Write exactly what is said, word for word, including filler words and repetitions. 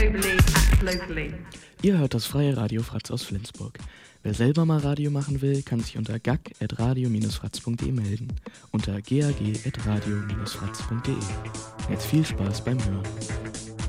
globally, act locally. Ihr hört das freie Radio Fratz aus Flensburg. Wer selber mal Radio machen will, kann sich unter gag at radio dash fratz punkt de melden. Unter gag at radio dash fratz punkt de. Jetzt viel Spaß beim Hören.